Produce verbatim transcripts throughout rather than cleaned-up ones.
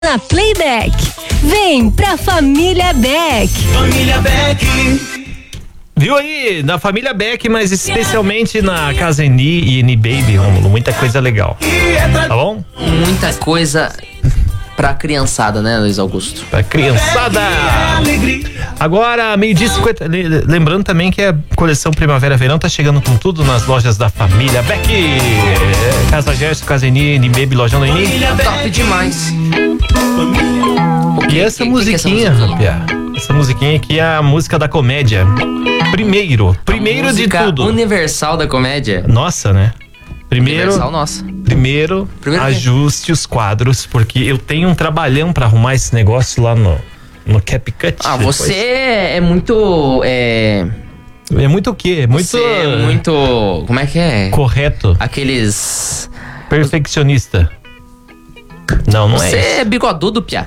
Na Playback, vem pra Família Beck. Família Beck. Viu aí, na Família Beck, mas especialmente na Casa Eni e Eni Baby, Rômulo, muita coisa legal. Tá bom? Muita coisa pra criançada, né, Luiz Augusto? Pra criançada! Agora, meio-dia e cinquenta. Lembrando também que a coleção Primavera-Verão tá chegando com tudo nas lojas da Família Beck. Casa Gerson, Casa Eni, Eni Baby, Lojão da Eni. Top demais. E essa que, musiquinha, que rapaz, essa, essa musiquinha aqui é a música da comédia. Primeiro, primeiro de tudo. Universal da comédia. Nossa, né? Primeiro, Universal, nossa. Primeiro, primeiro ajuste os quadros, porque eu tenho um trabalhão pra arrumar esse negócio lá no, no CapCut. Ah, depois. você é muito... É... É muito o quê? Muito... Você é muito... Como é que é? Correto. Aqueles... Perfeccionista. Não, não você é Você é bigodudo, piá.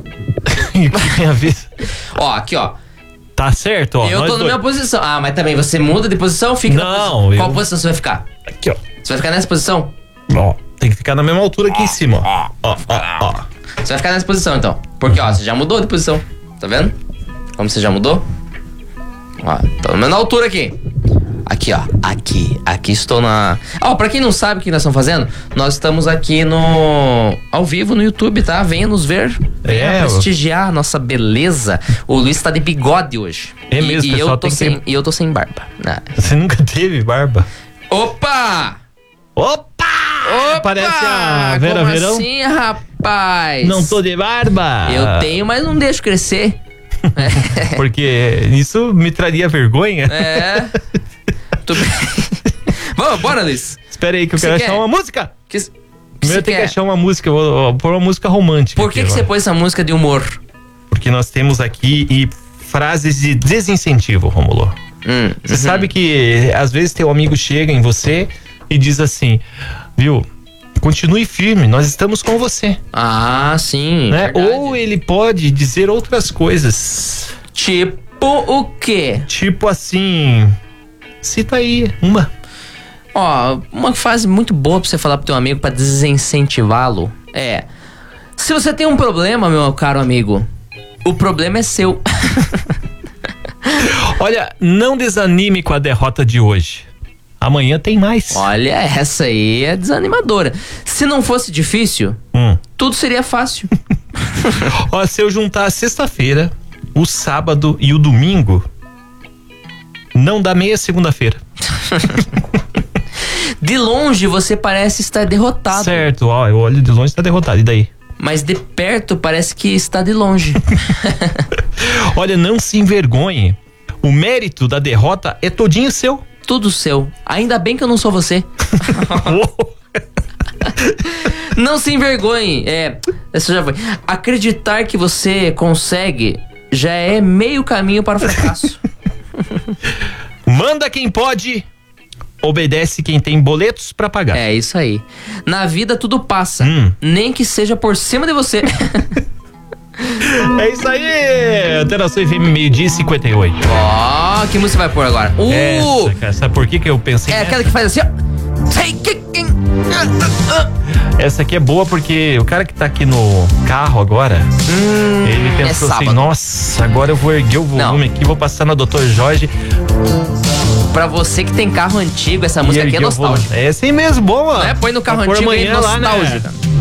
Ó, aqui, ó. Tá certo, ó. Eu tô na dois. minha posição. Ah, mas também você muda de posição, fica não, na posição. eu... Qual posição você vai ficar? Aqui, ó. Você vai ficar nessa posição? Ó, tem que ficar na mesma altura aqui em cima, ó. Ó, ó, ó. Você vai ficar nessa posição, então. Porque, ó, você já mudou de posição. Tá vendo? Como você já mudou? Ó, tô na mesma altura aqui. Aqui, ó. Aqui. Aqui estou na... Ó, pra quem não sabe o que nós estamos fazendo, nós estamos aqui no... Ao vivo no YouTube, tá? Venha nos ver. Venha é, prestigiar a nossa beleza. O Luiz tá de bigode hoje. É mesmo, e, e, eu tô tem sem, que... e eu tô sem barba. Ah. Você nunca teve barba? Opa! Opa! Opa! Parece a Vera Como Verão. assim, rapaz? Não tô de barba. Eu tenho, mas não deixo crescer. Porque isso me traria vergonha. É. Tudo bem. Vamos, bora, Liz. Espera aí que eu Você quero quer? achar uma música. Que... Primeiro eu tenho que achar uma música. Eu vou pôr uma música romântica. Por que, aqui que você pôs essa música de humor? Porque nós temos aqui e frases de desincentivo, Rômulo. Hum, você uhum. sabe que às vezes teu amigo chega em você e diz assim, viu? Continue firme, nós estamos com você. Ah, sim. Né? Verdade. Ou ele pode dizer outras coisas. Tipo o quê? Tipo assim... Cita aí, uma. Ó, uma frase muito boa pra você falar pro teu amigo pra desincentivá-lo é: se você tem um problema, meu caro amigo, o problema é seu. Olha, não desanime com a derrota de hoje. Amanhã tem mais. Olha, essa aí é desanimadora. Se não fosse difícil, hum. tudo seria fácil. Ó, se eu juntar a sexta-feira, o sábado e o domingo, não dá meia segunda-feira. De longe você parece estar derrotado. Certo, ó, eu olho de longe e tá derrotado. E daí? Mas de perto parece que está de longe. Olha, não se envergonhe. O mérito da derrota é todinho seu. Tudo seu. Ainda bem que eu não sou você. Não se envergonhe. É, essa já foi. Acreditar que você consegue já é meio caminho para o fracasso. Manda quem pode, obedece quem tem boletos pra pagar. É isso aí. Na vida tudo passa, hum. nem que seja por cima de você. É isso aí. Alteração F M meio-dia e cinquenta e oito. Ó, oh, que música você vai pôr agora? Uh! Essa, cara, sabe por que que eu pensei É nessa? aquela que faz assim, ó. Essa aqui é boa porque o cara que tá aqui no carro agora, hum, ele pensou é assim, nossa, agora eu vou erguer o volume Não. aqui, vou passar na doutor Jorge. Pra você que tem carro antigo, essa música aqui é nostálgica. É assim mesmo, boa. É, põe no carro Vai pôr antigo aí, amanhã lá, nostálgica. né?